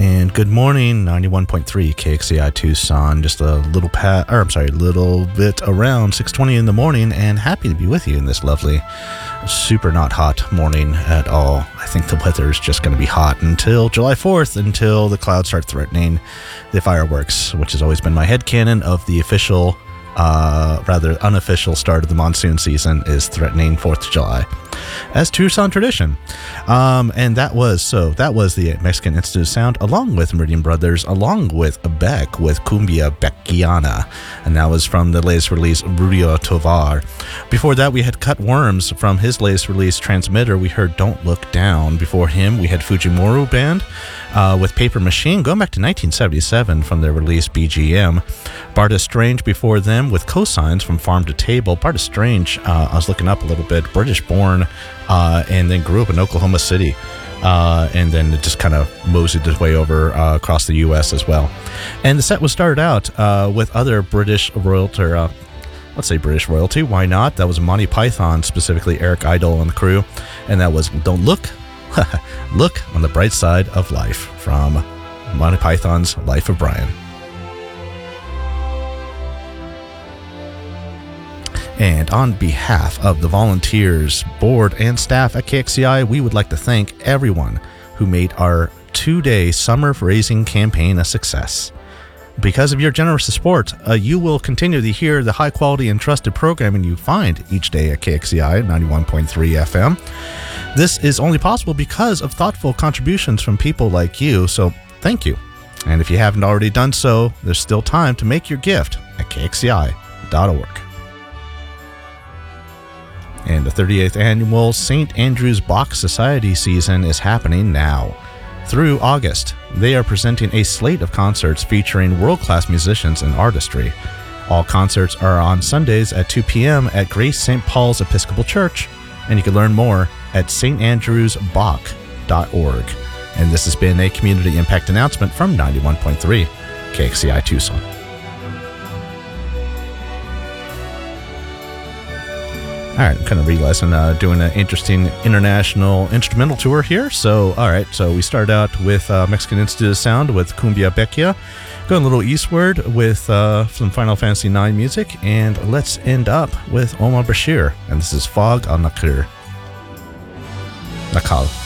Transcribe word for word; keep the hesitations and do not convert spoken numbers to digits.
And good morning, ninety-one point three K X C I Tucson. Just a little pat, or I'm sorry, a little bit around six twenty in the morning, and happy to be with you in this lovely, super not hot morning at all. I think the weather is just going to be hot until July fourth, until the clouds start threatening the fireworks, which has always been my headcanon of the official, uh, rather unofficial start of the monsoon season is threatening fourth of July. As Tucson tradition. Um, and that was, so that was the Mexican Institute of Sound, along with Meridian Brothers, along with Beck, with Cumbia Beckiana. And that was from the latest release, Rudio Tovar. Before that, we had Cut Worms from his latest release, Transmitter. We heard Don't Look Down. Before him, we had Fujimoru Band uh, with Paper Machine, going back to nineteen seventy-seven from their release, B G M. Barda Strange before them with Cosigns from Farm to Table. Barda Strange, uh, I was looking up a little bit, British born, uh, and then grew up in Oklahoma City, uh, and then it just kind of moseyed his way over uh, across the U S as well. And the set was started out uh, with other British royalty, uh, let's say British royalty, why not? That was Monty Python, specifically Eric Idle and the crew, and that was Don't Look, Look on the Bright Side of Life from Monty Python's Life of Brian. And on behalf of the volunteers, board, and staff at K X C I, we would like to thank everyone who made our two-day summer raising campaign a success. Because of your generous support, uh, you will continue to hear the high-quality and trusted programming you find each day at K X C I ninety-one point three F M. This is only possible because of thoughtful contributions from people like you, so thank you. And if you haven't already done so, there's still time to make your gift at K X C I dot org. And the thirty-eighth annual Saint Andrew's Bach Society season is happening now. Through August, they are presenting a slate of concerts featuring world-class musicians and artistry. All concerts are on Sundays at two p.m. at Grace Saint Paul's Episcopal Church, and you can learn more at s t andrews bach dot org. And this has been a community impact announcement from ninety-one point three K X C I Tucson. All right, I'm kind of realizing uh, doing an interesting international instrumental tour here. So, all right, so we start out with uh, Mexican Institute of Sound with Cumbia Beckia, going a little eastward with uh, some Final Fantasy nine music, and let's end up with Omar Bashir, and this is Fog al Nakir. Nakal.